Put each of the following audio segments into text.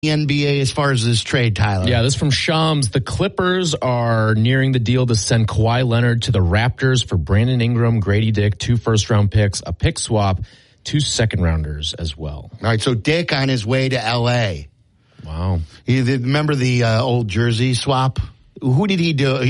NBA as far as this trade, Tyler? Yeah, this is from Shams. The Clippers are nearing the deal to send Kawhi Leonard to the Raptors for Brandon Ingram, Grady Dick, 2 first-round picks, a pick swap, 2 second-rounders as well. All right, so Dick on his way to L.A. Wow. Remember the old jersey swap? Who did he do?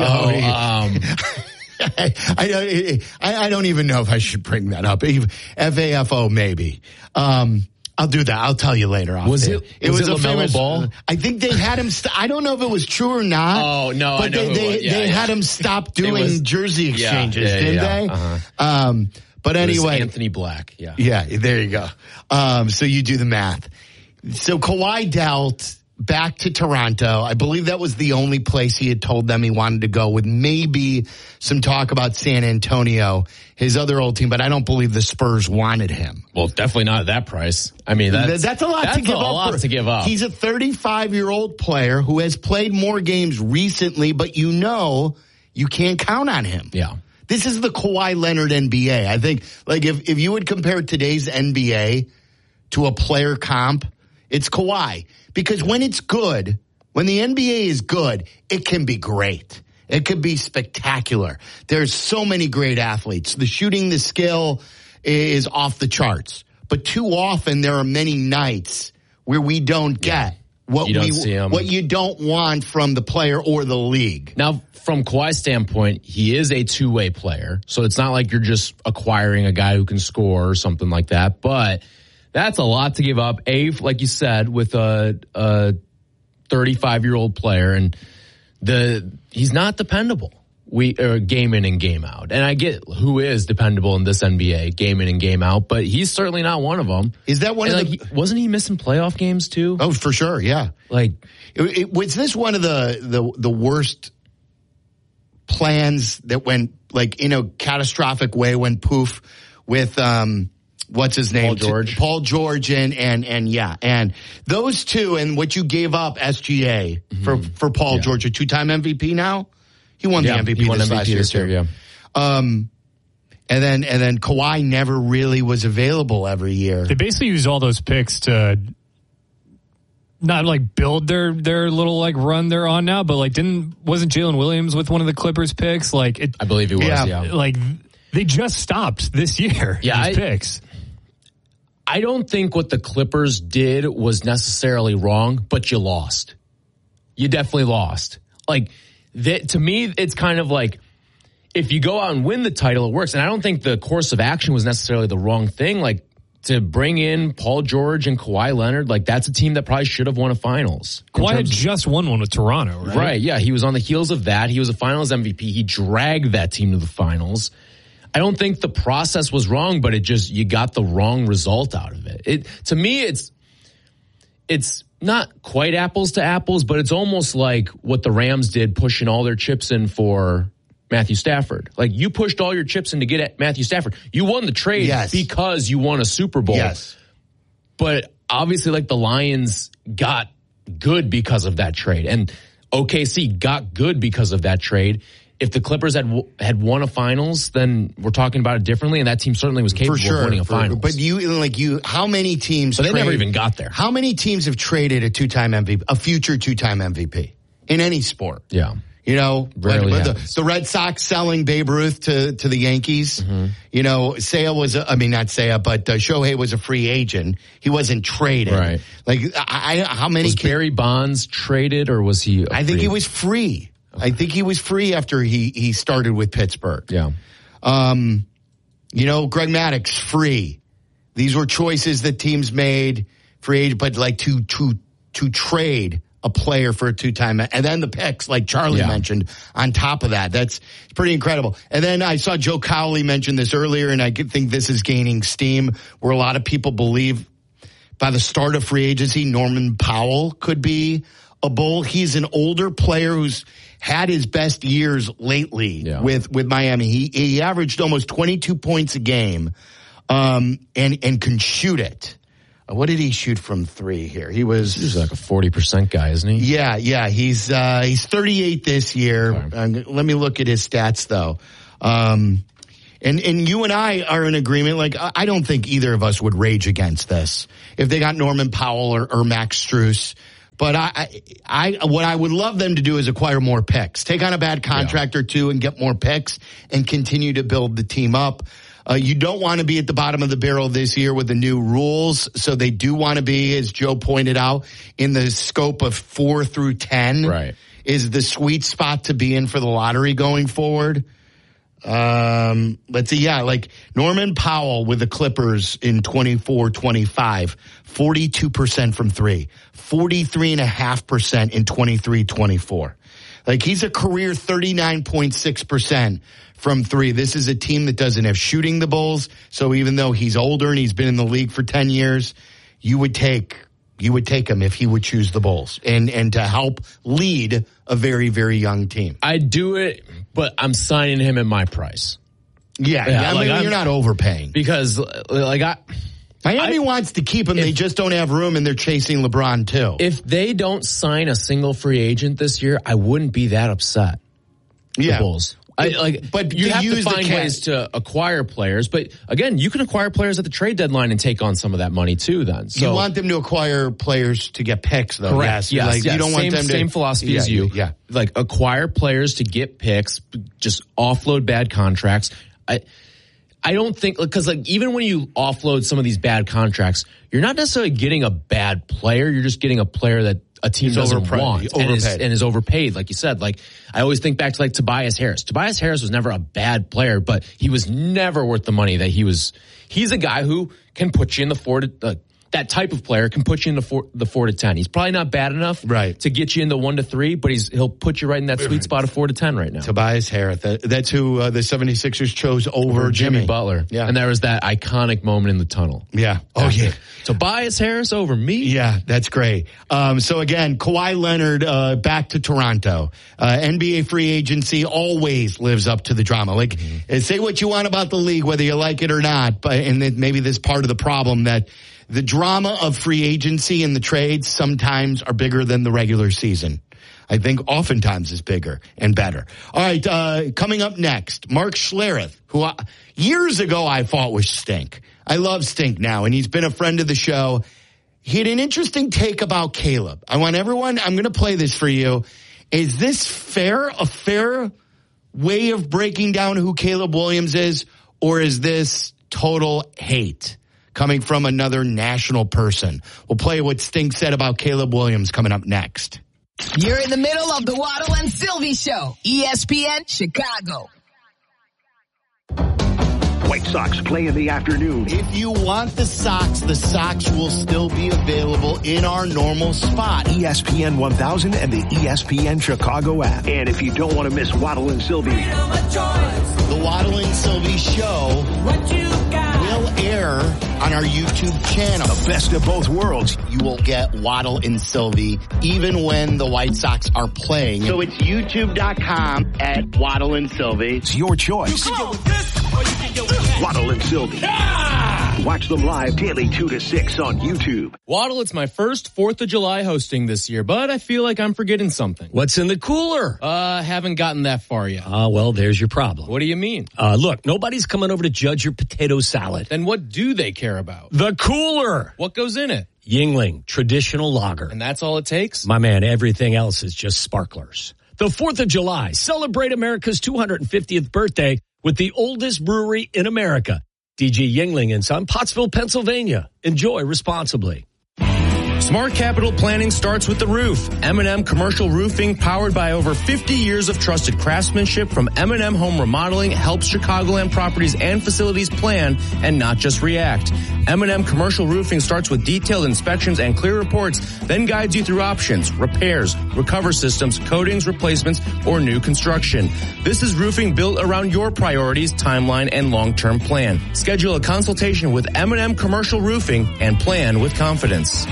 I don't even know if I should bring that up. FAFO maybe. I'll do that. I'll tell you later. Was it a LaMelo famous Ball? I think they had him. I don't know if it was true or not. Oh no, but they had him stop doing jersey exchanges, didn't they? Uh-huh. But anyway, Anthony Black. Yeah. Yeah. There you go. So you do the math. So Kawhi dealt back to Toronto. I believe that was the only place he had told them he wanted to go, with maybe some talk about San Antonio, his other old team, but I don't believe the Spurs wanted him. Well, definitely not at that price. I mean, that's a lot to give up. He's a 35-year-old player who has played more games recently, but you can't count on him. Yeah. This is the Kawhi Leonard NBA. I think, like, if you would compare today's NBA to a player comp, it's Kawhi. Because when it's good, when the NBA is good, it can be great. It could be spectacular. There's so many great athletes. The shooting, the skill is off the charts. But too often there are many nights where we don't get what you don't want from the player or the league. Now, from Kawhi's standpoint, he is a two-way player. So it's not like you're just acquiring a guy who can score or something like that. But that's a lot to give up. Like you said, with a 35-year-old player, and he's not dependable. Game in and game out. And I get who is dependable in this NBA, game in and game out, but he's certainly not one of them. Is that one of wasn't he missing playoff games too? Oh, for sure, yeah. Was this one of the worst plans that went, like, in a catastrophic way, went poof with what's his name? Paul George and those two, and what you gave up, SGA, for Paul George, a 2-time MVP now? He won the MVP last year too. Yeah. And then Kawhi never really was available every year. They basically used all those picks to not like build their little like run they're on now, but like wasn't Jalen Williams with one of the Clippers picks? I believe he was. Yeah. Like they just stopped this year. Yeah, these picks. I don't think what the Clippers did was necessarily wrong, but you lost. You definitely lost. To me, it's kind of like, if you go out and win the title, it works. And I don't think the course of action was necessarily the wrong thing. Like, to bring in Paul George and Kawhi Leonard, that's a team that probably should have won a finals. Kawhi had just won one with Toronto, right? Right, yeah. He was on the heels of that. He was a finals MVP. He dragged that team to the finals. I don't think the process was wrong, but you got the wrong result out of it. To me, it's not quite apples to apples, but it's almost like what the Rams did, pushing all their chips in for Matthew Stafford. Like, you pushed all your chips in to get at Matthew Stafford. You won the trade because you won a Super Bowl. Yes. But obviously, the Lions got good because of that trade, and OKC got good because of that trade. If the Clippers had won a finals, then we're talking about it differently, and that team certainly was capable of winning a finals. But how many teams? But they never even got there. How many teams have traded a 2-time MVP, a future 2-time MVP in any sport? Yeah, rarely the Red Sox selling Babe Ruth to the Yankees. Mm-hmm. Sale was, not Sale, but Shohei was a free agent. He wasn't traded. Right. How many? Was Barry Bonds traded, or was he? I think he was free. Okay. I think he was free after he started with Pittsburgh. Yeah. Greg Maddux, free. These were choices that teams made, free agent, but to trade a player for a 2-time, and then the picks, like Charlie mentioned, on top of that. That's pretty incredible. And then I saw Joe Cowley mention this earlier, and I think this is gaining steam, where a lot of people believe by the start of free agency, Norman Powell could be a Bull. He's an older player who's had his best years lately with Miami. He averaged almost 22 points a game, and can shoot it. What did he shoot from three here? He's like a 40% guy, isn't he? Yeah. He's 38 this year. Okay. Let me look at his stats though. And you and I are in agreement. I don't think either of us would rage against this if they got Norman Powell or Max Strus But what I would love them to do is acquire more picks. Take on a bad contract or two and get more picks and continue to build the team up. You don't want to be at the bottom of the barrel this year with the new rules. So they do want to be, as Joe pointed out, in the scope of 4 through 10 is the sweet spot to be in for the lottery going forward. Let's see. Yeah, like Norman Powell with the Clippers in 24-25, 42% from three, 43.5% in 23-24. Like he's a career 39.6% from three. This is a team that doesn't have shooting the Bulls. So even though he's older and he's been in the league for 10 years, you would take him if he would choose the Bulls and to help lead a very, very young team. I'd do it, but I'm signing him at my price. Yeah, I mean, you're not overpaying. Because, Miami wants to keep him. They just don't have room, and they're chasing LeBron, too. If they don't sign a single free agent this year, I wouldn't be that upset. The Bulls. But you have to find ways to acquire players. But again, you can acquire players at the trade deadline and take on some of that money too. Then you want them to acquire players to get picks, though. Correct. Yes. You don't want them to same philosophy as you. Yeah. Like acquire players to get picks, just offload bad contracts. I don't think because even when you offload some of these bad contracts, you're not necessarily getting a bad player. You're just getting a player that a team doesn't want and is overpaid, like you said. Like I always think back to Tobias Harris. Tobias Harris was never a bad player, but he was never worth the money that he was. He's a guy who can put you in the 4 to that type of player can put you in the 4 to 10. He's probably not bad enough to get you in the 1 to 3, but he'll put you right in that sweet spot of 4 to 10 right now. Tobias Harris. That's who the 76ers chose over Jimmy Butler. Yeah. And there was that iconic moment in the tunnel. Yeah. Oh, yeah. Tobias Harris over me? Yeah, that's great. So again, Kawhi Leonard back to Toronto. NBA free agency always lives up to the drama. Say what you want about the league, whether you like it or not, but and maybe this part of the problem that the drama of free agency and the trades sometimes are bigger than the regular season. I think oftentimes is bigger and better. All right, coming up next, Mark Schlereth, who years ago I thought was stink. I love stink now, and he's been a friend of the show. He had an interesting take about Caleb. I'm going to play this for you. Is this fair? A fair way of breaking down who Caleb Williams is, or is this total hate coming from another national person? We'll play what Stink said about Caleb Williams coming up next. You're in the middle of the Waddle and Sylvie Show, ESPN Chicago. White Sox play in the afternoon. If you want the Sox will still be available in our normal spot. ESPN 1000 and the ESPN Chicago app. And if you don't want to miss Waddle and Sylvie, the Waddle and Sylvie Show will air on our YouTube channel. The best of both worlds. You will get Waddle and Sylvie even when the White Sox are playing. So it's youtube.com at Waddle and Sylvie. It's your choice. Waddle and Sylvie. Yeah! Watch them live daily 2 to 6 on YouTube. Waddle, it's my first 4th of July hosting this year, but I feel like I'm forgetting something. What's in the cooler? Haven't gotten that far yet. Well, there's your problem. What do you mean? Look, nobody's coming over to judge your potato salad. Then what do they care about? The cooler. What goes in it? Yuengling, traditional lager. And that's all it takes? My man, everything else is just sparklers. The 4th of July, celebrate America's 250th birthday with the oldest brewery in America, DG Yuengling and Son, Pottsville, Pennsylvania. Enjoy responsibly. Smart capital planning starts with the roof. M&M Commercial Roofing, powered by over 50 years of trusted craftsmanship from M&M Home Remodeling, helps Chicagoland properties and facilities plan and not just react. M&M Commercial Roofing starts with detailed inspections and clear reports, then guides you through options, repairs, recover systems, coatings, replacements, or new construction. This is roofing built around your priorities, timeline, and long-term plan. Schedule a consultation with M&M Commercial Roofing and plan with confidence.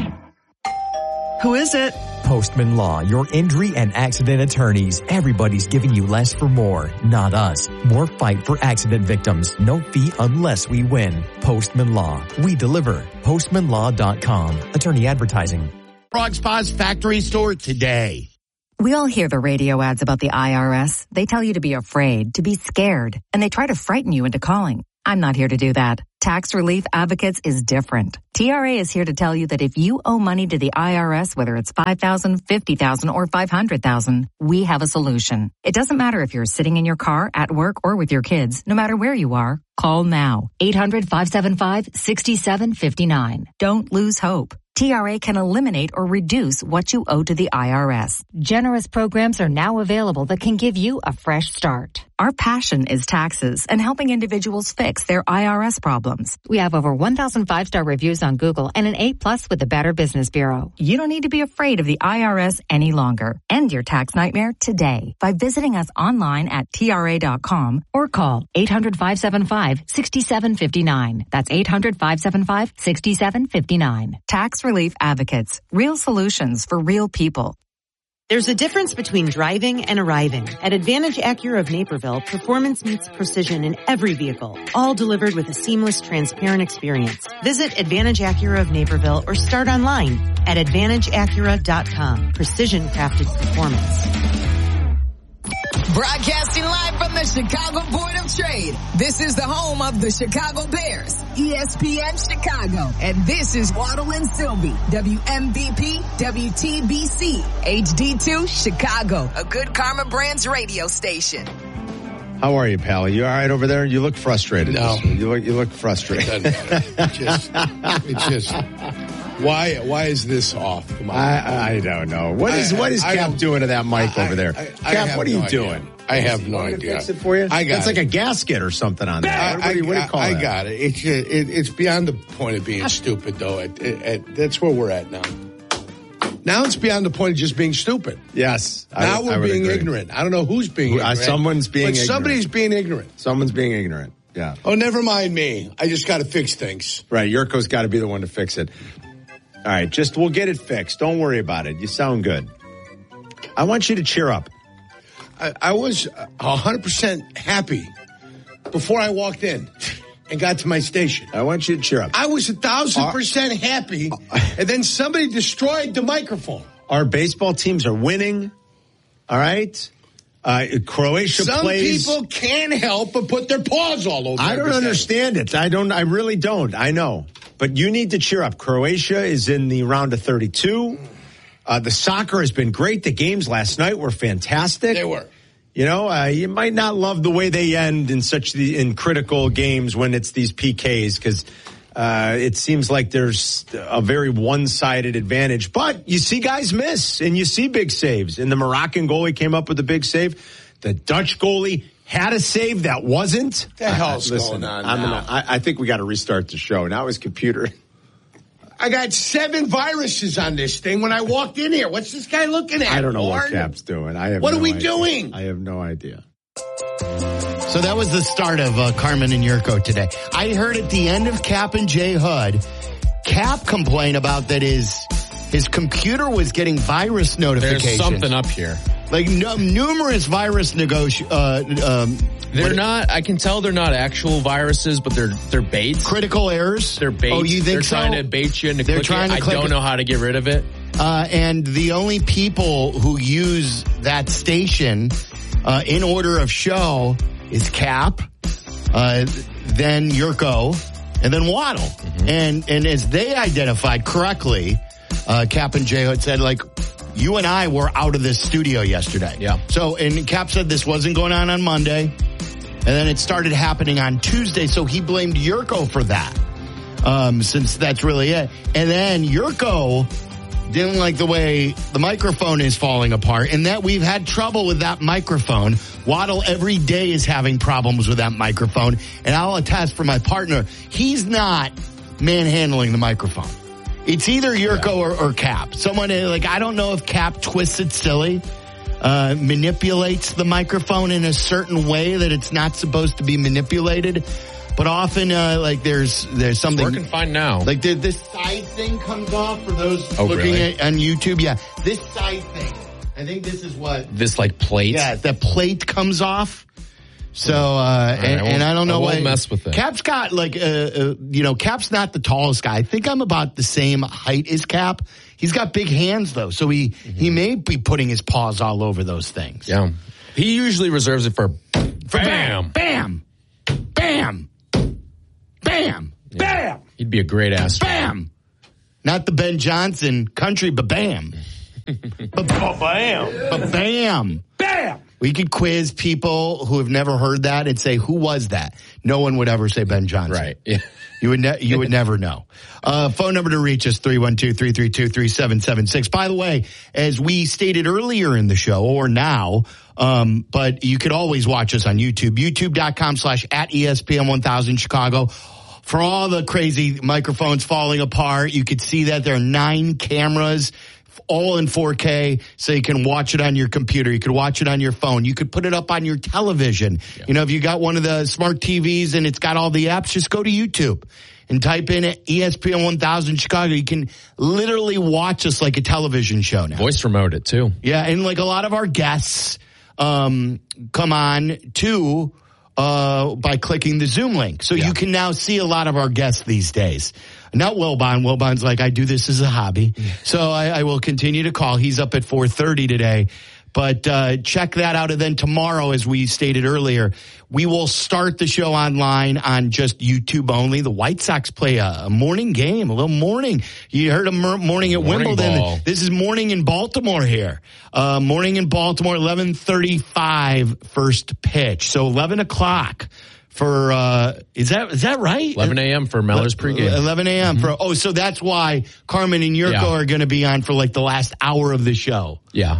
Who is it? Postman Law, your injury and accident attorneys. Everybody's giving you less for more, not us. More fight for accident victims. No fee unless we win. Postman Law. We deliver. PostmanLaw.com. Attorney advertising. Frog Spa's factory store today. We all hear the radio ads about the IRS. They tell you to be afraid, to be scared, and they try to frighten you into calling. I'm not here to do that. Tax Relief Advocates is different. TRA is here to tell you that if you owe money to the IRS, whether it's $5,000, $50,000, or $500,000, we have a solution. It doesn't matter if you're sitting in your car, at work, or with your kids. No matter where you are, call now. 800-575-6759. Don't lose hope. TRA can eliminate or reduce what you owe to the IRS. Generous programs are now available that can give you a fresh start. Our passion is taxes and helping individuals fix their IRS problems. We have over 1,000 5-star reviews on Google and an A+ with the Better Business Bureau. You don't need to be afraid of the IRS any longer. End your tax nightmare today by visiting us online at TRA.com or call 800-575-6759. That's 800-575-6759. Tax Relief Advocates. Real solutions for real people. There's a difference between driving and arriving. At Advantage Acura of Naperville, performance meets precision in every vehicle, all delivered with a seamless, transparent experience. Visit Advantage Acura of Naperville or start online at AdvantageAcura.com. Precision crafted performance. Broadcasting live from the Chicago Board of Trade. This is the home of the Chicago Bears, ESPN Chicago. And this is Waddle and Sylvie, WMVP, WTBC, HD2 Chicago, a Good Karma Brands radio station. How are you, pal? You all right over there? You look frustrated. No. You look frustrated. It's just why is this off? Come on. I don't know. What is Cap doing to that mic over there? Cap, what are you doing? I have no idea. Fix it for you? It's like a gasket or something on there. What do you call that? I got it. It's beyond the point of being stupid, though. That's where we're at now. Now it's beyond the point of just being stupid. Yes. Now we're being ignorant. I don't know who's being ignorant. Someone's being ignorant. Somebody's being ignorant. Someone's being ignorant. Yeah. Oh, never mind me. I just got to fix things. Right. Yurko's got to be the one to fix it. All right. We'll get it fixed. Don't worry about it. You sound good. I want you to cheer up. I was 100% happy before I walked in and got to my station. I want you to cheer up. I was 1,000% happy, and then somebody destroyed the microphone. Our baseball teams are winning. All right. Croatia plays. Some people can't help but put their paws all over. I don't understand it. I really don't. I know. But you need to cheer up. Croatia is in the round of 32. The soccer has been great. The games last night were fantastic. They were. You know, you might not love the way they end in critical games when it's these PKs because it seems like there's a very one-sided advantage. But you see guys miss and you see big saves. And the Moroccan goalie came up with a big save. The Dutch goalie had a save that wasn't. What the hell's going on now? I think we got to restart the show. Now his computer. I got 7 viruses on this thing when I walked in here. What's this guy looking at? I don't know what Cap's doing. What are we doing? I have no idea. So that was the start of Carmen and Yurko today. I heard at the end of Cap and J Hood, Cap complain about that his computer was getting virus notifications. There's something up here. Like numerous virus they're not. I can tell they're not actual viruses, but they're baits. Critical errors. They're baits. Oh, you think they're so? trying to bait you into They're clicking. trying to I click don't know how to get rid of it. And the only people who use that station in order of show is Cap, then Yurko, and then Waddle. Mm-hmm. And as they identified correctly, Cap and J Hood said, like, you and I were out of this studio yesterday. Yeah. So, and Cap said this wasn't going on Monday, and then it started happening on Tuesday, so he blamed Yurko for that, since that's really it. And then Yurko didn't like the way the microphone is falling apart, and that we've had trouble with that microphone. Waddle every day is having problems with that microphone, and I'll attest for my partner, he's not manhandling the microphone. It's either Yurko or Cap. Someone, like, I don't know if Cap twists it silly, manipulates the microphone in a certain way that it's not supposed to be manipulated. But often, like, there's something. It's working fine now. Like, this side thing comes off for those looking really? on YouTube. Yeah, this side thing. I think this is what. This, like, plate? Yeah, the plate comes off. So, and I don't know why. I won't mess with it. Cap's got like, Cap's not the tallest guy. I think I'm about the same height as Cap. He's got big hands though. So he may be putting his paws all over those things. Yeah. He usually reserves it for bam, bam, bam, bam. He'd be a great ass. Bam! Not the Ben Johnson country, but bam. Bam. Bam. Bam. We could quiz people who have never heard that and say, who was that? No one would ever say Ben Johnson. Right. Yeah. You would never know. Phone number to reach us, 312-332-3776. By the way, as we stated earlier in the show, or now, but you could always watch us on YouTube, youtube.com/@ESPN1000 Chicago. For all the crazy microphones falling apart, you could see that there are 9 cameras, all in 4K, so you can watch it on your computer. You could watch it on your phone. You could put it up on your television. Yeah. You know, if you got one of the smart TVs and it's got all the apps, just go to YouTube and type in ESPN 1000 Chicago. You can literally watch us like a television show now. Voice remote it, too. Yeah, and like a lot of our guests come on, too, by clicking the Zoom link. So you can now see a lot of our guests these days. Not Wilbon. Wilbon's like, I do this as a hobby. So I will continue to call. He's up at 4:30 today. But check that out. And then tomorrow, as we stated earlier, we will start the show online on just YouTube only. The White Sox play a morning game, a little morning. You heard a morning at Wimbledon. Ball. This is morning in Baltimore here. Morning in Baltimore, 11:35 first pitch. So 11 o'clock. For, is that right? 11 a.m. for Meller's pregame. 11 a.m. for, so that's why Carmen and Yurko are going to be on for like the last hour of the show. Yeah.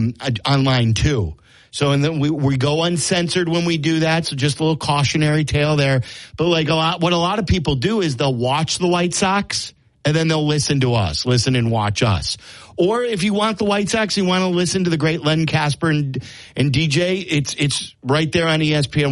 Online too. So, and then we go uncensored when we do that. So just a little cautionary tale there. But like what a lot of people do is they'll watch the White Sox and then they'll listen to us, listen and watch us. Or if you want the White Sox, you want to listen to the great Len Casper and DJ, it's right there on ESPN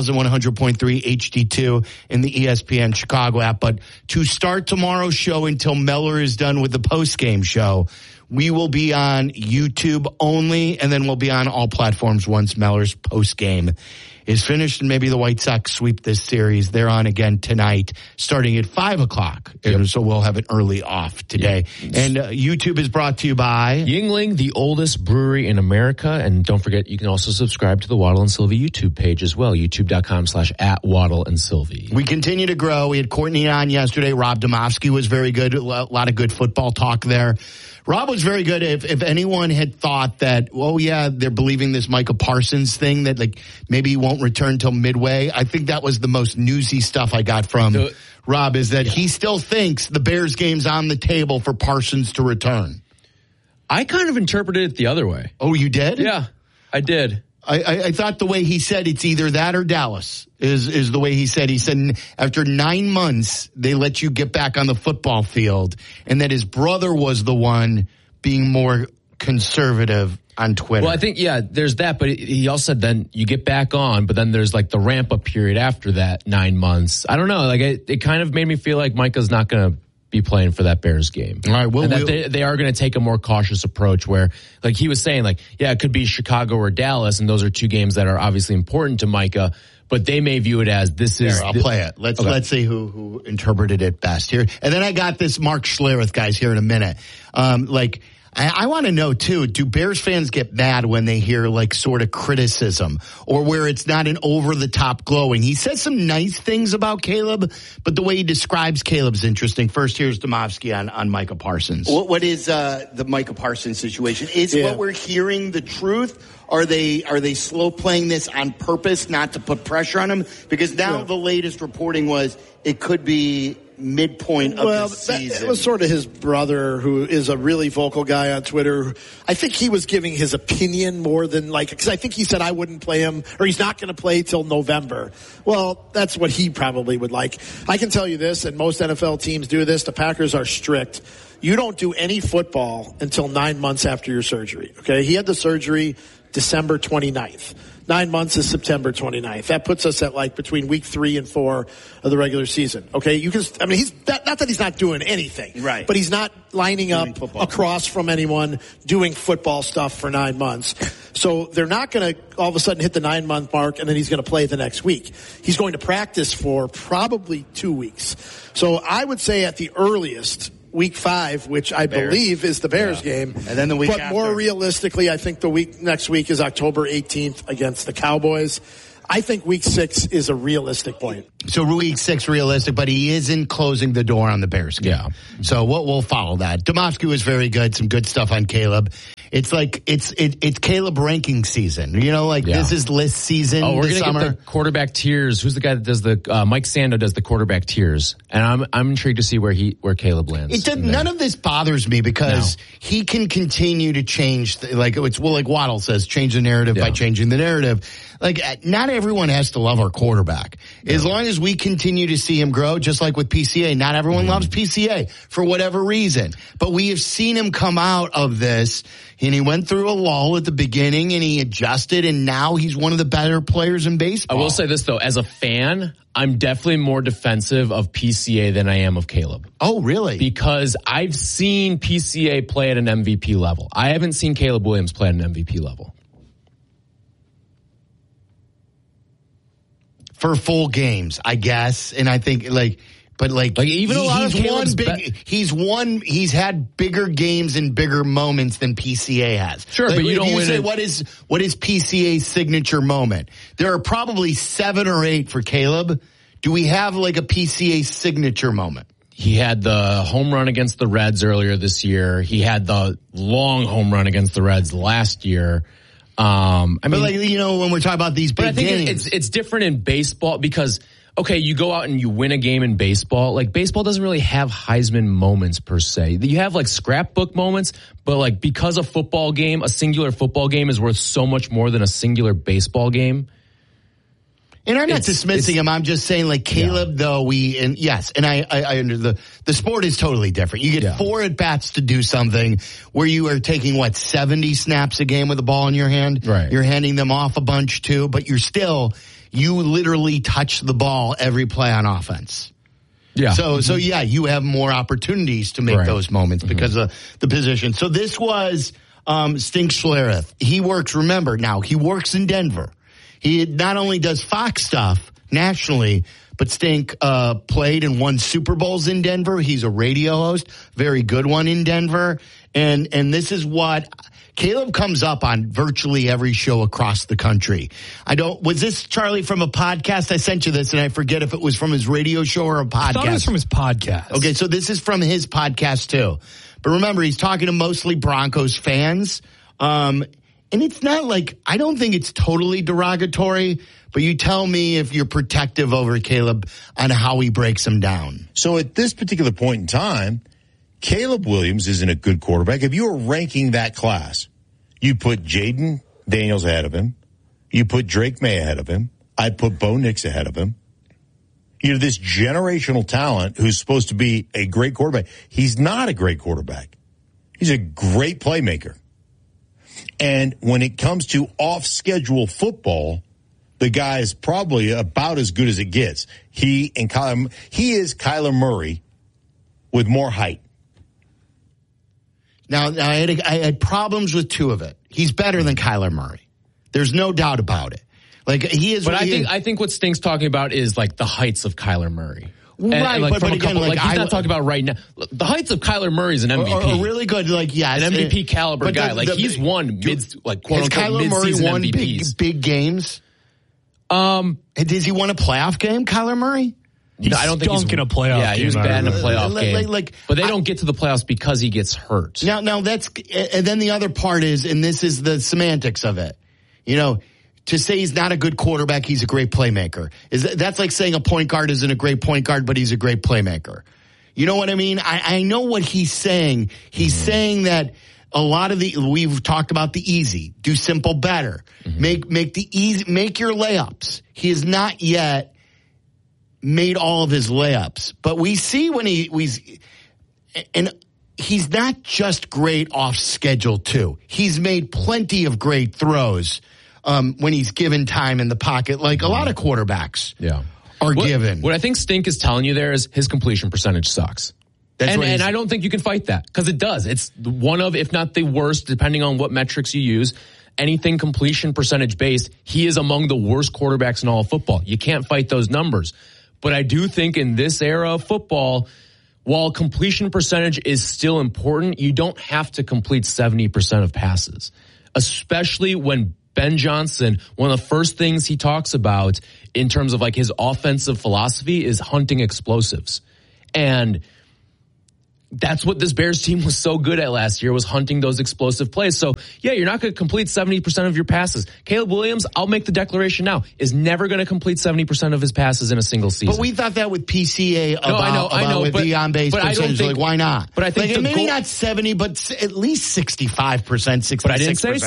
1100.3 HD2 in the ESPN Chicago app. But to start tomorrow's show until Meller is done with the post-game show, we will be on YouTube only, and then we'll be on all platforms once Meller's post-game is finished, and maybe the White Sox sweep this series. They're on again tonight, starting at 5 o'clock. Yep. So we'll have an early off today. Yep. And YouTube is brought to you by Yuengling, the oldest brewery in America. And don't forget, you can also subscribe to the Waddle and Sylvie YouTube page as well, youtube.com/@Waddle and Sylvie. We continue to grow. We had Courtney on yesterday. Rob Domofsky was very good. A lot of good football talk there. Rob was very good. If anyone had thought that, oh yeah, they're believing this Micah Parsons thing that like maybe he won't return till midway, I think that was the most newsy stuff I got from Rob, is that he still thinks the Bears game's on the table for Parsons to return. I kind of interpreted it the other way. Oh, you did? Yeah, I did. I thought the way he said it's either that or Dallas is the way he said. He said after 9 months, they let you get back on the football field, and that his brother was the one being more conservative on Twitter. Well, I think, there's that, but he also said then you get back on, but then there's like the ramp up period after that 9 months. I don't know. Like it kind of made me feel like Micah's not going to be playing for that Bears game. All right, well, they are going to take a more cautious approach where, like he was saying, like, yeah, it could be Chicago or Dallas, and those are two games that are obviously important to Micah, but they may view it as this is... I'll play it. Let's see who interpreted it best here. And then I got this Mark Schlereth, guys, here in a minute. I want to know, too, do Bears fans get mad when they hear, like, sort of criticism or where it's not an over-the-top glowing? He says some nice things about Caleb, but the way he describes Caleb's interesting. First, here's Domofsky on Micah Parsons. What is the Micah Parsons situation? Is what we're hearing the truth? Are they slow playing this on purpose not to put pressure on him? Because now the latest reporting was it could be midpoint of the season. It was sort of his brother, who is a really vocal guy on Twitter. I think he was giving his opinion more than because I think he said I wouldn't play him, or he's not going to play till November. Well, that's what he probably would like. I can tell you this, and most NFL teams do this. The Packers are strict. You don't do any football until 9 months after your surgery. Okay. He had the surgery December 29th. 9 months is September 29th. That puts us at between week 3 and 4 of the regular season. Okay. He's not that he's not doing anything. Right. But he's not lining up across from anyone doing football stuff for 9 months. So they're not going to all of a sudden hit the 9 month mark and then he's going to play the next week. He's going to practice for probably 2 weeks. So I would say at the earliest, week 5, which I believe is the Bears game. And then the week after. More realistically, I think next week is October 18th against the Cowboys. I think week 6 is a realistic point. So week 6 realistic, but he isn't closing the door on the Bears game. Yeah. So we'll follow that. Domofsky was very good. Some good stuff on Caleb. It's like it's Caleb ranking season. This is list season. Oh, we're this gonna summer. get the quarterback tiers. Who's the guy that does the Mike Sando does the quarterback tiers, and I'm intrigued to see where Caleb lands. None of this bothers me because he can continue to change. Like Waddle says, change the narrative by changing the narrative. Like, not everyone has to love our quarterback. As long as we continue to see him grow, just like with PCA, not everyone loves PCA for whatever reason. But we have seen him come out of this, and he went through a lull at the beginning, and he adjusted, and now he's one of the better players in baseball. I will say this, though. As a fan, I'm definitely more defensive of PCA than I am of Caleb. Oh, really? Because I've seen PCA play at an MVP level. I haven't seen Caleb Williams play at an MVP level. For full games, I guess. And I think even a lot of Caleb's he's had bigger games and bigger moments than PCA has. Sure, but you don't win it. What is PCA's signature moment? There are probably 7 or 8 for Caleb. Do we have like a PCA signature moment? He had the home run against the Reds earlier this year. He had the long home run against the Reds last year. When we're talking about these big games, it's different in baseball because, okay, you go out and you win a game in baseball. Like, baseball doesn't really have Heisman moments per se. You have like scrapbook moments, but like because a singular football game is worth so much more than a singular baseball game. And I'm not dismissing him. I'm just saying, like, Caleb, though, and I under the sport is totally different. You get 4 at bats to do something where you are taking 70 snaps a game with the ball in your hand. Right. You're handing them off a bunch too, but you literally touch the ball every play on offense. Yeah. So you have more opportunities to make those moments because of the position. So this was Stink Schlereth. He works in Denver. He not only does Fox stuff nationally, but Stink played and won Super Bowls in Denver. He's a radio host, very good one in Denver. And this is what Caleb comes up on virtually every show across the country. Was this, Charlie, from a podcast? I sent you this and I forget if it was from his radio show or a podcast. I thought it was from his podcast. Okay, so this is from his podcast too. But remember, he's talking to mostly Broncos fans. And it's not like, I don't think it's totally derogatory, but you tell me if you're protective over Caleb on how he breaks him down. So at this particular point in time, Caleb Williams isn't a good quarterback. If you were ranking that class, you put Jaden Daniels ahead of him. You put Drake May ahead of him. I'd put Bo Nix ahead of him. This generational talent who's supposed to be a great quarterback. He's not a great quarterback. He's a great playmaker. And when it comes to off-schedule football, the guy is probably about as good as it gets. He is Kyler Murray with more height. Now, I had problems with 2 of it. He's better than Kyler Murray. There's no doubt about it. Like, he is. But I think what Stink's talking about is like the heights of Kyler Murray. Right, but again, he's not talking about right now. The heights of Kyler Murry is an MVP. Or really good, an MVP caliber guy. He's won quote unquote Kyler Murray won MVPs. big games? Does he won a playoff game, Kyler Murray? I don't think he's in a playoff game. Yeah, he was bad in a playoff game. But they don't get to the playoffs because he gets hurt. Now that's, and then the other part is, and this is the semantics of it, to say he's not a good quarterback, he's a great playmaker. That's like saying a point guard isn't a great point guard, but he's a great playmaker. You know what I mean? I know what he's saying. He's saying that a lot of we've talked about the easy, do simple better, make your layups. He has not yet made all of his layups, but we see when and he's not just great off schedule too. He's made plenty of great throws. When he's given time in the pocket, like a lot of quarterbacks are given. What I think Stink is telling you there is his completion percentage sucks. And I don't think you can fight that because it does. It's one of, if not the worst, depending on what metrics you use. Anything completion percentage based, he is among the worst quarterbacks in all of football. You can't fight those numbers. But I do think in this era of football, while completion percentage is still important, you don't have to complete 70% of passes, especially when Ben Johnson, one of the first things he talks about in terms of like his offensive philosophy is hunting explosives. And that's what this Bears team was so good at last year, was hunting those explosive plays. So, yeah, you're not going to complete 70% of your passes. Caleb Williams, I'll make the declaration now, is never going to complete 70% of his passes in a single season. But we thought that with PCA I know, with the on-base percentage. Like, why not? But I think like, maybe not 70, but at least 65%, 66%. But I didn't say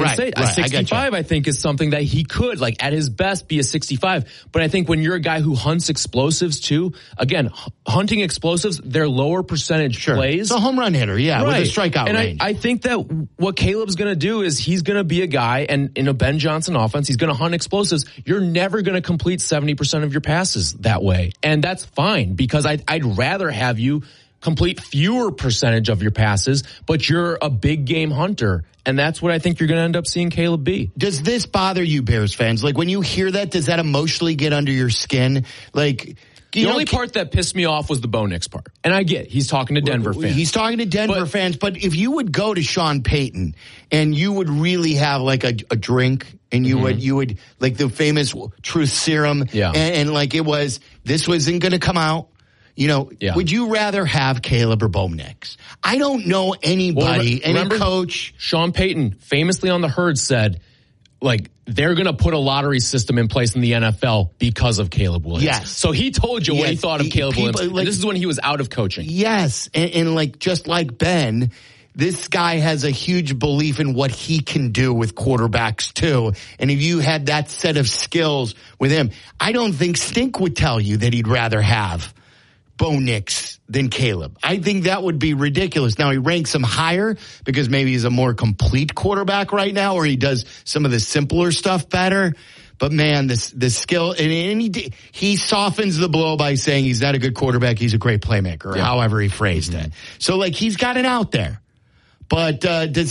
65, I think, is something that he could, like, at his best, be a 65. But I think when you're a guy who hunts explosives, too, again, hunting explosives, they're lower percentage plays. It's a home run hitter, with a strikeout range. I think that what Caleb's going to do is he's going to be a guy, and in a Ben Johnson offense, he's going to hunt explosives. You're never going to complete 70% of your passes that way. And that's fine, because I'd rather have you complete fewer percentage of your passes, but you're a big game hunter. And that's what I think you're going to end up seeing Caleb be. Does this bother you, Bears fans? Like, when you hear that, does that emotionally get under your skin? Like, the only part that pissed me off was the Bo Nix part. And I get, he's talking to Denver fans. He's talking to Denver fans, but if you would go to Sean Payton and you would really have like a drink and you would like the famous truth serum and like this wasn't going to come out. Would you rather have Caleb or Bo Nix? I don't know anybody, any coach. Sean Payton famously on the Herd said, like, they're going to put a lottery system in place in the NFL because of Caleb Williams. Yes. So he told you what he thought of Caleb Williams. Like, this is when he was out of coaching. Yes. And like, just like Ben, this guy has a huge belief in what he can do with quarterbacks too. And if you had that set of skills with him, I don't think Stink would tell you that he'd rather have Bo Nix than Caleb. I think that would be ridiculous. Now, he ranks him higher because maybe he's a more complete quarterback right now, or he does some of the simpler stuff better. But man, the skill, and he softens the blow by saying he's not a good quarterback, he's a great playmaker, or however he phrased it. So like, he's got it out there. But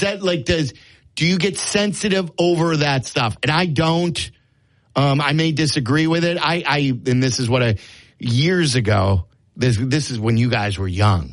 do you get sensitive over that stuff? And I don't. I may disagree with it. And this is what years ago. This is when you guys were young,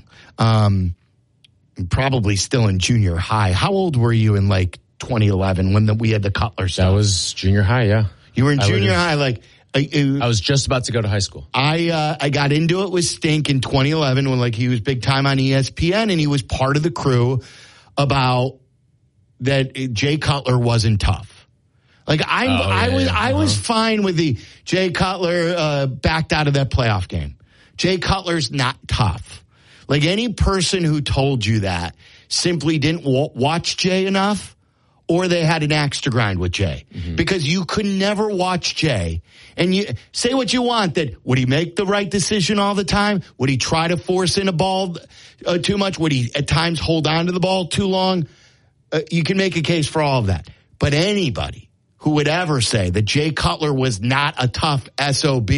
probably still in junior high. How old were you in like 2011 when we had the Cutler stuff? That was junior high, yeah. You were in junior high, like I was just about to go to high school. I got into it with Stink in 2011 when like he was big time on ESPN, and he was part of the crew about that Jay Cutler wasn't tough. Like I was fine with the Jay Cutler backed out of that playoff game. Jay Cutler's not tough. Like, any person who told you that simply didn't watch Jay enough, or they had an axe to grind with Jay. Because you could never watch Jay. And you say what you want, that would he make the right decision all the time? Would he try to force in a ball too much? Would he at times hold on to the ball too long? You can make a case for all of that. But anybody who would ever say that Jay Cutler was not a tough SOB,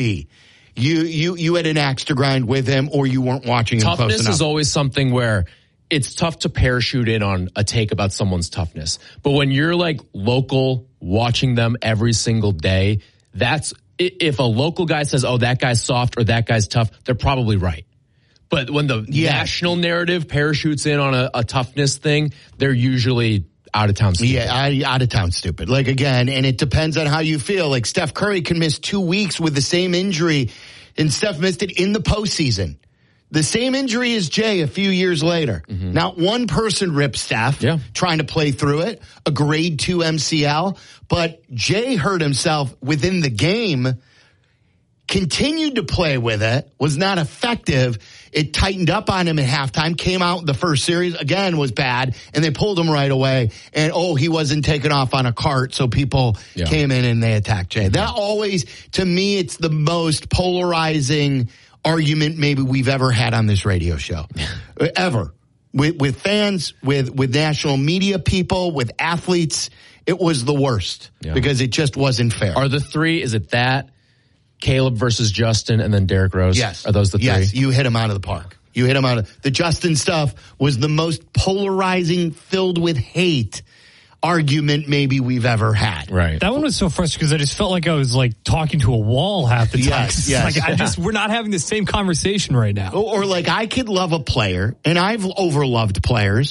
you had an axe to grind with him, or you weren't watching him close enough. Toughness is always something where it's tough to parachute in on a take about someone's toughness. But when you're like local, watching them every single day, that's, if a local guy says, oh, that guy's soft or that guy's tough, they're probably right. But when the national narrative parachutes in on a toughness thing, they're usually out of town stupid. Yeah, out of town stupid. Like, again, and it depends on how you feel. Like, Steph Curry can miss 2 weeks with the same injury, and Steph missed it in the postseason. The same injury as Jay a few years later. Not one person ripped Steph trying to play through it, a grade 2 MCL, but Jay hurt himself within the game, continued to play with it, was not effective. It tightened up on him at halftime, came out in the first series, again, was bad, and they pulled him right away. And, he wasn't taken off on a cart, so people came in and they attacked Jay. That always, to me, it's the most polarizing argument maybe we've ever had on this radio show. Ever. With fans, with national media people, with athletes, it was the worst because it just wasn't fair. Are the three, is it that, Caleb versus Justin, and then Derrick Rose? Yes. Are those the three? Yes, you hit him out of the park. You hit him out of the Justin stuff was the most polarizing, filled with hate argument maybe we've ever had. Right. That one was so frustrating because I just felt like I was like talking to a wall half the time. Yes. Like we're not having the same conversation right now. Or like I could love a player, and I've overloved players,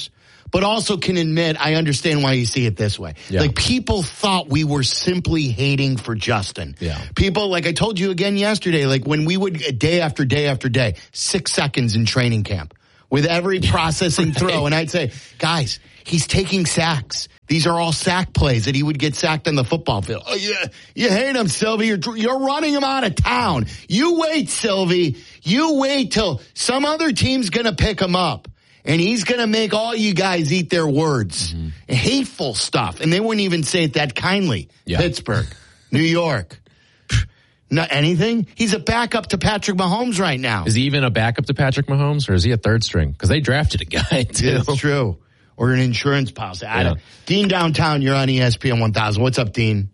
but also can admit I understand why you see it this way. Yeah. Like, people thought we were simply hating for Justin. Yeah. People, like I told you again yesterday, like when we would day after day after day, 6 seconds in training camp with every processing throw. And I'd say, guys, he's taking sacks. These are all sack plays that he would get sacked on the football field. Oh, yeah, you hate him, Sylvie. You're running him out of town. You wait, Sylvie. You wait till some other team's going to pick him up. And he's going to make all you guys eat their words. Mm-hmm. Hateful stuff. And they wouldn't even say it that kindly. Yeah. Pittsburgh, New York. Not anything. He's a backup to Patrick Mahomes right now. Is he even a backup to Patrick Mahomes, or is he a third string? Because they drafted a guy, too. Yeah, that's true. Or an insurance policy. Yeah. Dean downtown, you're on ESPN 1000. What's up, Dean?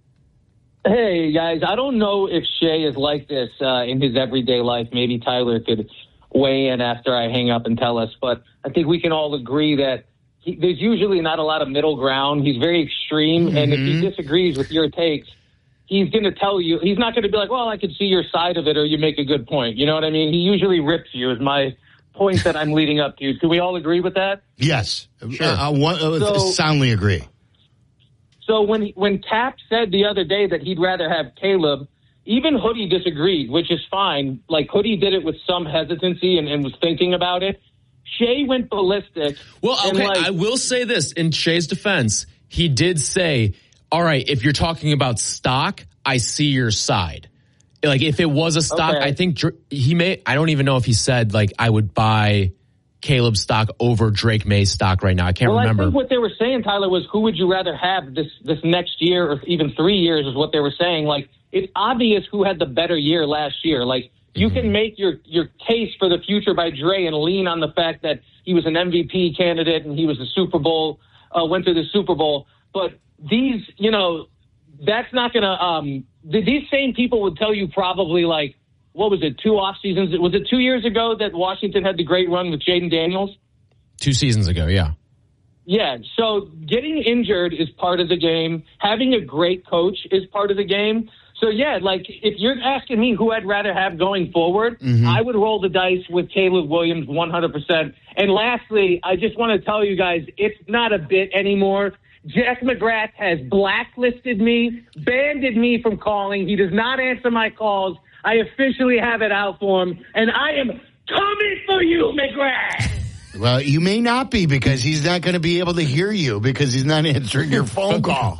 Hey, guys. I don't know if Shea is like this in his everyday life. Maybe Tyler could weigh in after I hang up and tell us. But I think we can all agree that there's usually not a lot of middle ground. He's very extreme. Mm-hmm. And if he disagrees with your takes, he's going to tell you. He's not going to be like, well, I can see your side of it, or you make a good point. You know what I mean? He usually rips you, is my point that I'm leading up to. Do we all agree with that? Yes. Sure. Soundly agree. So when Cap said the other day that he'd rather have Caleb, even Hoodie disagreed, which is fine. Like, Hoodie did it with some hesitancy and was thinking about it. Shea went ballistic. Well, okay, I will say this. In Shea's defense, he did say, all right, if you're talking about stock, I see your side. Like, if it was a stock, okay. I think I don't even know if he said, like, I would buy Caleb stock over Drake May's stock right now. I can't remember. I think what they were saying, Tyler, was who would you rather have this next year or even 3 years is what they were saying. Like, it's obvious who had the better year last year. Like, you can make your case for the future by Dre and lean on the fact that he was an MVP candidate and he was went to the Super Bowl. But these, that's not going to these same people would tell you probably, like, what was it, 2 off seasons? Was it 2 years ago that Washington had the great run with Jaden Daniels? 2 seasons ago, yeah. Yeah, so getting injured is part of the game. Having a great coach is part of the game. So, yeah, like, if you're asking me who I'd rather have going forward, I would roll the dice with Caleb Williams 100%. And lastly, I just want to tell you guys, it's not a bit anymore. Jack McGrath has blacklisted me, banded me from calling. He does not answer my calls. I officially have it out for him, and I am coming for you, McGrath. Well, you may not be, because he's not going to be able to hear you because he's not answering your phone call.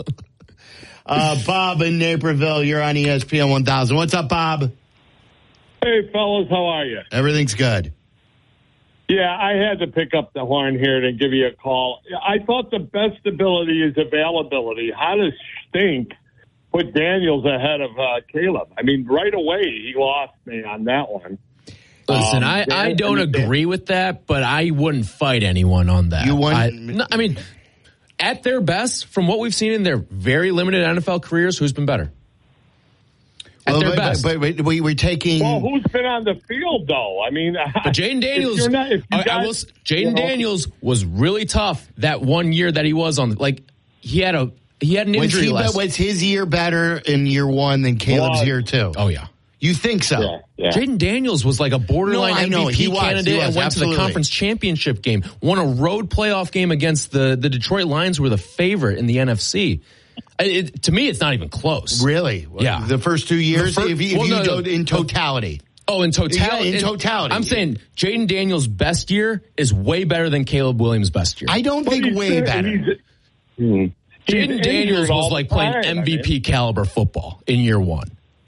Bob in Naperville, you're on ESPN 1000. What's up, Bob? Hey, fellas, how are you? Everything's good. Yeah, I had to pick up the horn here to give you a call. I thought the best ability is availability. How does Stink put Daniels ahead of Caleb? I mean, right away, he lost me on that one. Listen, I don't agree with that, but I wouldn't fight anyone on that. You wouldn't? I mean, at their best, from what we've seen in their very limited NFL careers, who's been better? At their best. But we're taking... Well, who's been on the field, though? I mean... But Jaden Daniels... Jaden Daniels was really tough that 1 year that he was on. Like, he had an injury last... Was his year better in year 1 than Caleb's year 2? Oh, yeah. You think so? Yeah. Jaden Daniels was like a borderline MVP candidate and went to the conference championship game. Won a road playoff game against the Detroit Lions, who were the favorite in the NFC. To me, it's not even close. Really? Yeah. The first 2 years, in totality. Oh, in totality? Yeah, in totality. I'm saying Jaden Daniels' best year is way better than Caleb Williams' best year. I don't think way better. Jaden Daniels was like playing MVP caliber football in year 1.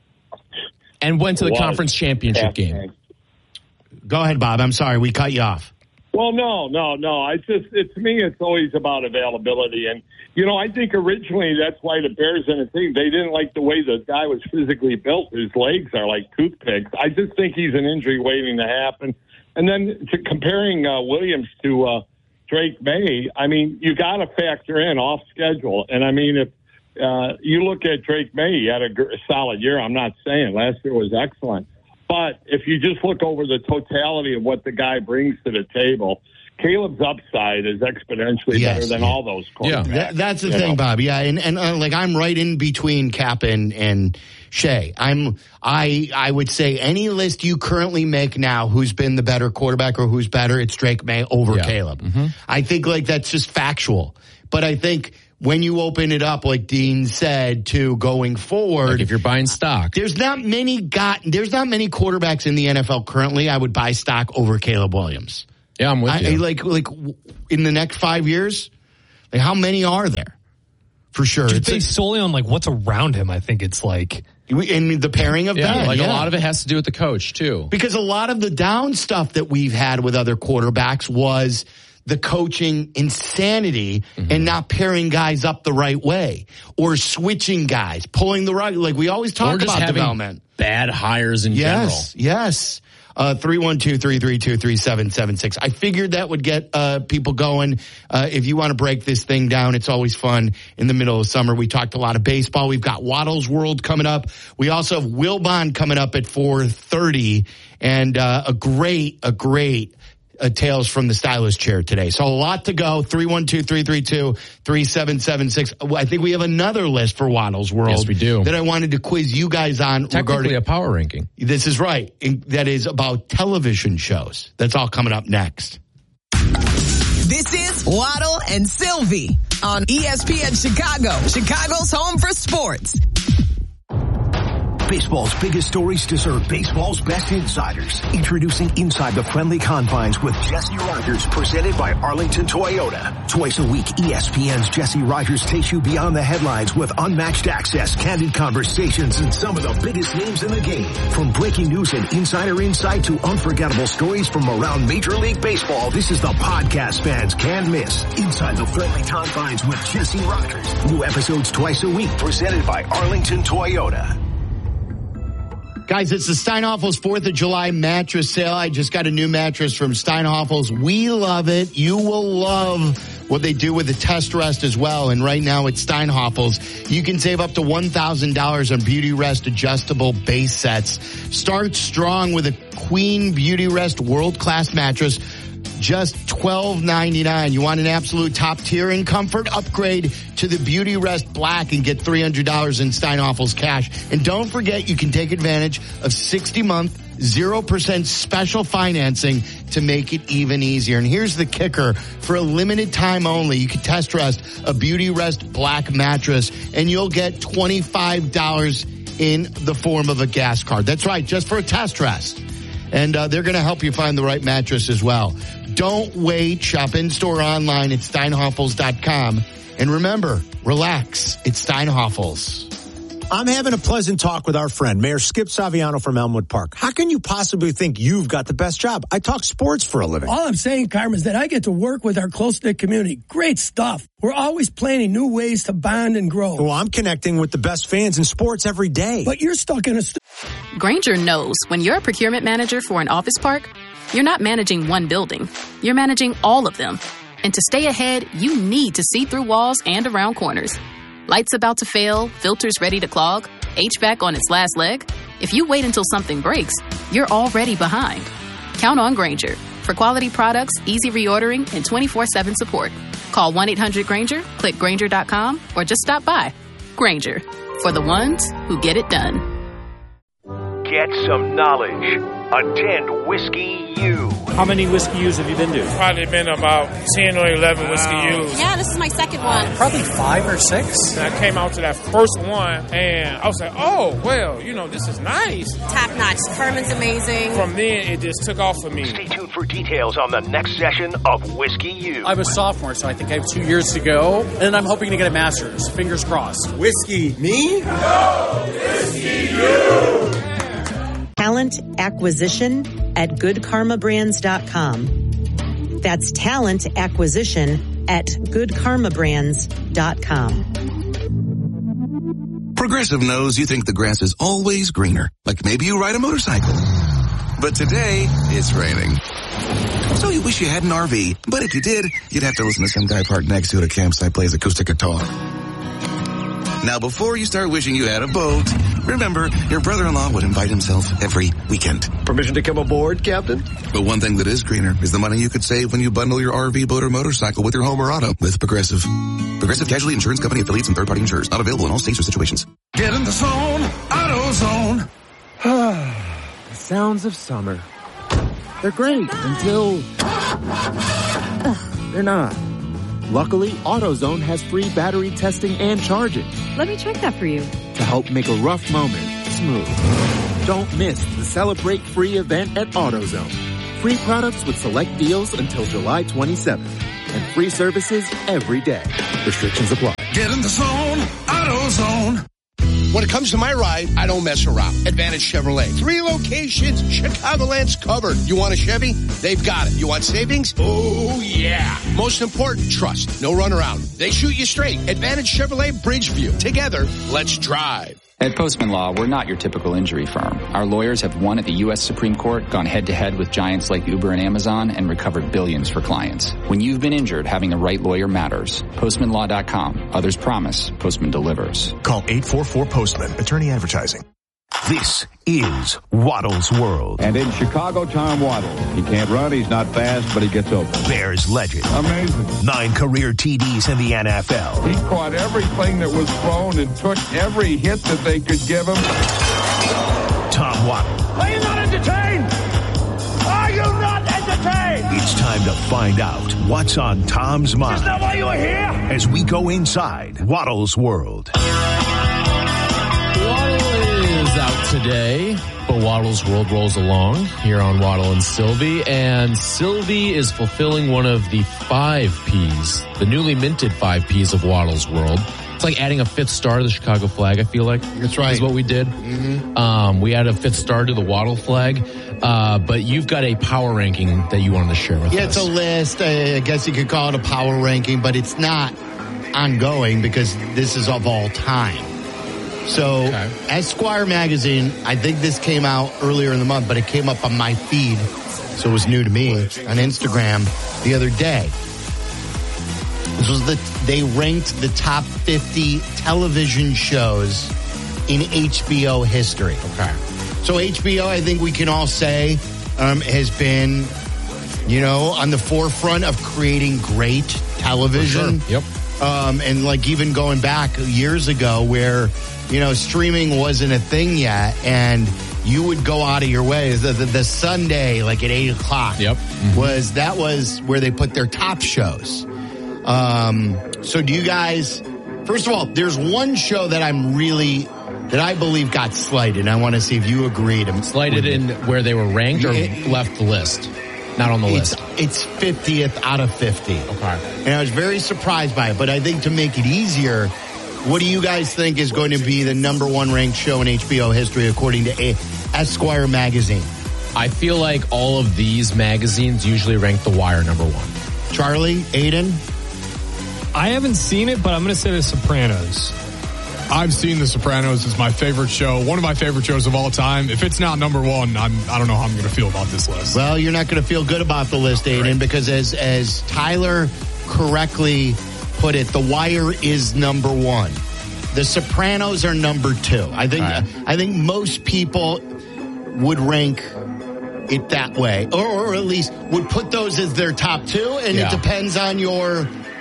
And went to the conference championship game. Go ahead, Bob. I'm sorry. We cut you off. Well, no. To me, it's always about availability. And, I think originally that's why the Bears and the team, they didn't like the way the guy was physically built. His legs are like toothpicks. I just think he's an injury waiting to happen. And then comparing Williams to Drake May, I mean, you got to factor in off schedule. And, I mean, if you look at Drake May, he had a solid year. I'm not saying last year was excellent. But if you just look over the totality of what the guy brings to the table, Caleb's upside is exponentially better than all those quarterbacks. Yeah, that's the thing, Bob. Yeah, and like I'm right in between Cap and Shea. I would say any list you currently make now, who's been the better quarterback or who's better, it's Drake May over Caleb. I think like that's just factual. But I think when you open it up, like Dean said, to going forward, like if you're buying stock, there's not many quarterbacks in the NFL currently I would buy stock over Caleb Williams. Yeah, I'm with you. Like in the next 5 years, like how many are there? For sure. Just based solely on like what's around him, I think it's like in the pairing of them. Like a lot of it has to do with the coach too. Because a lot of the down stuff that we've had with other quarterbacks was the coaching insanity and not pairing guys up the right way or switching guys, pulling the right. Like we always talk about development. Bad hires in general. Yes. 312-332-3776. I figured that would get people going. If you want to break this thing down, it's always fun in the middle of summer. We talked a lot of baseball. We've got Waddle's World coming up. We also have Wilbon coming up at 4:30 and a great Tales from the Stylist Chair today. So a lot to go. 312-332-3776. I think we have another list for Waddle's World. Yes, we do. That I wanted to quiz you guys on. Technically a power ranking. This is right. That is about television shows. That's all coming up next. This is Waddle and Sylvie on ESPN Chicago, Chicago's home for sports. Baseball's biggest stories deserve baseball's best insiders. Introducing Inside the Friendly Confines with Jesse Rogers, presented by Arlington Toyota. Twice a week, ESPN's Jesse Rogers takes you beyond the headlines with unmatched access, candid conversations, and some of the biggest names in the game. From breaking news and insider insight to unforgettable stories from around Major League Baseball, this is the podcast fans can't miss. Inside the Friendly Confines with Jesse Rogers. New episodes twice a week, presented by Arlington Toyota. Guys, it's the Steinhafels 4th of July mattress sale. I just got a new mattress from Steinhafels. We love it. You will love what they do with the test rest as well. And right now at Steinhafels, you can save up to $1,000 on Beauty Rest adjustable base sets. Start strong with a Queen Beauty Rest world-class mattress. Just $12.99. You want an absolute top tier in comfort? Upgrade to the Beauty Rest Black and get $300 in Steinhafels cash. And don't forget, you can take advantage of 60-month, 0% special financing to make it even easier. And here's the kicker. For a limited time only, you can test rest a Beauty Rest Black mattress and you'll get $25 in the form of a gas card. That's right, just for a test rest. And they're going to help you find the right mattress as well. Don't wait. Shop in-store online at steinhafels.com. And remember, relax. It's Steinhafels. I'm having a pleasant talk with our friend, Mayor Skip Saviano from Elmwood Park. How can you possibly think you've got the best job? I talk sports for a living. All I'm saying, Carmen, is that I get to work with our close-knit community. Great stuff. We're always planning new ways to bond and grow. Well, I'm connecting with the best fans in sports every day. But you're stuck in a... Grainger knows when you're a procurement manager for an office park, you're not managing one building. You're managing all of them. And to stay ahead, you need to see through walls and around corners. Lights about to fail, filters ready to clog, HVAC on its last leg. If you wait until something breaks, you're already behind. Count on Grainger for quality products, easy reordering, and 24/7 support. Call 1-800-GRAINGER, click Grainger.com, or just stop by. Grainger, for the ones who get it done. Get some knowledge. Attend Whiskey U. How many Whiskey U's have you been to? Probably been about 10 or 11 Whiskey U's. Yeah, this is my second one. Probably 5 or 6. And I came out to that first one, and I was like, oh, well, this is nice. Top notch. Carmen's amazing. From then, it just took off for me. Stay tuned for details on the next session of Whiskey U. I'm a sophomore, so I think I have 2 years to go, and I'm hoping to get a master's. Fingers crossed. Whiskey me? No, Whiskey U! Talent acquisition at goodkarmabrands.com. That's talent acquisition at goodkarmabrands.com. Progressive knows you think the grass is always greener, like maybe you ride a motorcycle. But today, it's raining. So you wish you had an RV, but if you did, you'd have to listen to some guy parked next to you at a campsite plays acoustic guitar. Now, before you start wishing you had a boat, remember, your brother-in-law would invite himself every weekend. Permission to come aboard, Captain? But one thing that is greener is the money you could save when you bundle your RV, boat, or motorcycle with your home or auto with Progressive. Progressive Casualty Insurance Company affiliates and third-party insurers. Not available in all states or situations. Get in the zone, AutoZone. The sounds of summer. They're great until they're not. Luckily, AutoZone has free battery testing and charging. Let me check that for you. To help make a rough moment smooth. Don't miss the Celebrate Free event at AutoZone. Free products with select deals until July 27th. And free services every day. Restrictions apply. Get in the zone, AutoZone. When it comes to my ride, I don't mess around. Advantage Chevrolet. 3 locations, Chicagoland's covered. You want a Chevy? They've got it. You want savings? Oh, yeah. Most important, trust. No runaround. They shoot you straight. Advantage Chevrolet Bridgeview. Together, let's drive. At Postman Law, we're not your typical injury firm. Our lawyers have won at the U.S. Supreme Court, gone head-to-head with giants like Uber and Amazon, and recovered billions for clients. When you've been injured, having the right lawyer matters. PostmanLaw.com. Others promise. Postman delivers. Call 844-POSTMAN. Attorney Advertising. This is Waddle's World. And in Chicago, Tom Waddle. He can't run, he's not fast, but he gets open. Bears legend. Amazing. 9 career TDs in the NFL. He caught everything that was thrown and took every hit that they could give him. Tom Waddle. Are you not entertained? Are you not entertained? It's time to find out what's on Tom's mind. Is that why you are here? As we go inside Waddle's World. Out today, but Waddle's World rolls along here on Waddle and Sylvie, and Sylvie is fulfilling one of the 5 Ps, the newly minted 5 Ps of Waddle's World. It's like adding a 5th star to the Chicago flag, I feel like. That's right. Is what we did. Mm-hmm. We added a 5th star to the Waddle flag, but you've got a power ranking that you wanted to share with us. Yeah, it's a list. I guess you could call it a power ranking, but it's not ongoing because this is of all time. So, Esquire magazine, I think this came out earlier in the month, but it came up on my feed, so it was new to me, on Instagram the other day. This was they ranked the top 50 television shows in HBO history. Okay. So HBO, I think we can all say, has been, on the forefront of creating great television. For sure. Yep. And like even going back years ago where, streaming wasn't a thing yet, and you would go out of your way. The Sunday, like at 8 o'clock, was where they put their top shows. So do you guys? First of all, there's one show that I believe got slighted. I want to see if you agreed. Slighted in where they were ranked or left the list. Not on the list. It's 50th out of 50. Okay. And I was very surprised by it. But I think to make it easier, what do you guys think is going to be the number 1 ranked show in HBO history according to Esquire magazine? I feel like all of these magazines usually rank The Wire number 1. Charlie, Aiden? I haven't seen it, but I'm going to say The Sopranos. I've seen The Sopranos. It's my favorite show. One of my favorite shows of all time. If it's not number 1, I don't know how I'm going to feel about this list. Well, you're not going to feel good about the list, Aiden, right, because as Tyler correctly put it, The Wire is number 1. The Sopranos are number 2. I think most people would rank it that way, or at least would put those as their top 2. And it depends on your,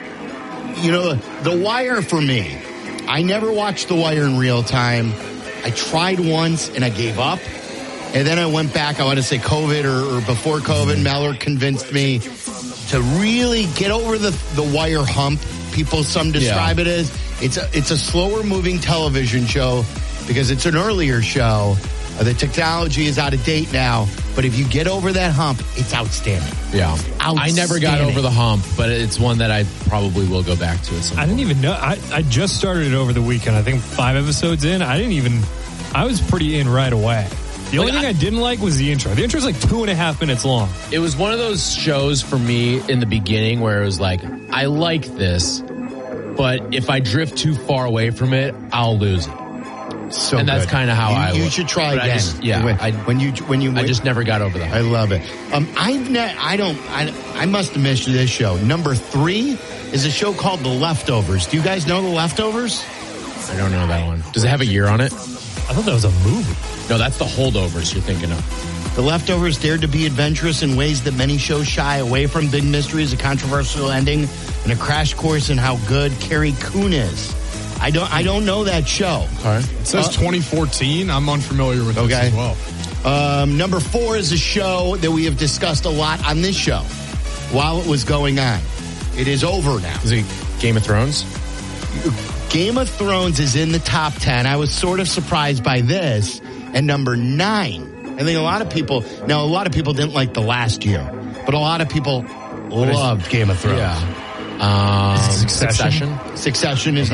The Wire for me. I never watched The Wire in real time. I tried once and I gave up. And then I went back, I want to say COVID or before COVID, Mallard convinced me to really get over the Wire hump. Some describe it as. It's a slower moving television show because it's an earlier show. The technology is out of date now, but if you get over that hump, it's outstanding. Yeah. I never got over the hump, but it's one that I probably will go back to at some point. I didn't even know. I just started it over the weekend. I think 5 episodes in. I was pretty in right away. The only thing I didn't like was the intro. The intro's like 2.5 minutes long. It was one of those shows for me in the beginning where it was like, I like this, but if I drift too far away from it, I'll lose it. So and that's kind of how you should try again. I just never got over that. I love it. I must have missed this show. Number 3 is a show called The Leftovers. Do you guys know The Leftovers? I don't know that one. Does it have a year on it? I thought that was a movie. No, that's The Holdovers you're thinking of. The Leftovers dared to be adventurous in ways that many shows shy away from. Big mysteries, a controversial ending, and a crash course in how good Carrie Coon is. I don't know that show. Okay. It says 2014. I'm unfamiliar with this as well. Number 4 is a show that we have discussed a lot on this show while it was going on. It is over now. Is it Game of Thrones? Game of Thrones is in the top 10. I was sort of surprised by this. And number 9, I think a lot of people didn't like the last year, but a lot of people loved Game of Thrones. Yeah. Succession? Succession is